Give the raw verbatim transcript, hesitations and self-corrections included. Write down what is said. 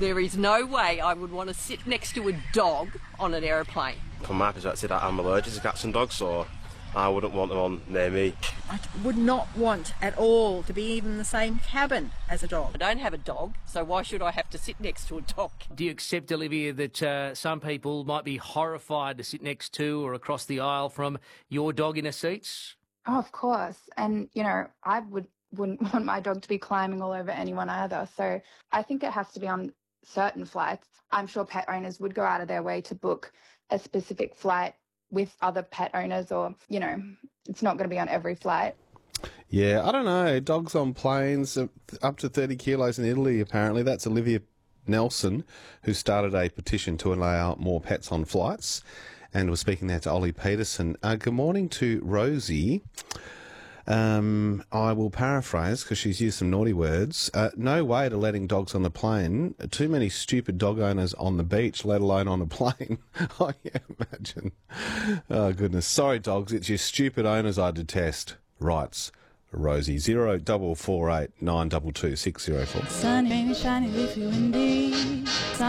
There is no way I would want to sit next to a dog on an aeroplane. From my perspective, I'm allergic to cats and dogs, so I wouldn't want them on near me. I would not want at all to be even in the same cabin as a dog. I don't have a dog, so why should I have to sit next to a dog? Do you accept, Olivia, that uh, some people might be horrified to sit next to or across the aisle from your dog in a seat? Oh, of course. And, you know, I would, wouldn't want my dog to be climbing all over anyone either. So I think it has to be on certain flights. I'm sure pet owners would go out of their way to book a specific flight with other pet owners, or, you know, it's not going to be on every flight. Yeah, I don't know. Dogs on planes, uh, up to thirty kilos in Italy, apparently. That's Olivia Nelson, who started a petition to allow more pets on flights, and was speaking there to Ollie Peterson. Uh, good morning to Rosie. Um, I will paraphrase because she's used some naughty words. Uh, no way to letting dogs on the plane. Too many stupid dog owners on the beach, let alone on a plane. Oh, yeah, imagine. Oh, goodness. Sorry, dogs. It's your stupid owners I detest. Writes Rosie. Zero double four eight nine double two six zero four. Sunny, rainy, shiny, leafy, windy.